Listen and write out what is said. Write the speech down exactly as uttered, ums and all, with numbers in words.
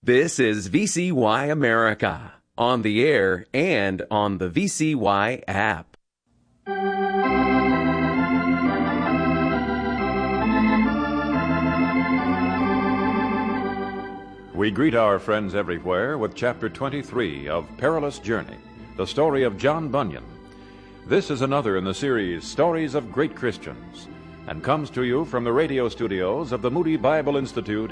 This is V C Y America, on the air and on the V C Y app. We greet our friends everywhere with Chapter twenty-three of Perilous Journey, the story of John Bunyan. This is another in the series Stories of Great Christians, and comes to you from the radio studios of the Moody Bible Institute